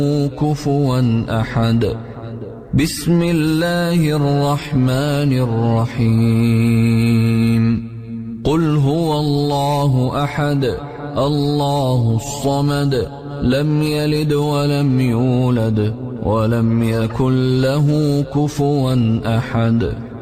كفوا أحد. بسم الله الرحمن الرحيم. قل هو الله أحد الله الصمد لم يلد ولم يولد ولم يكن له كفوا أحد.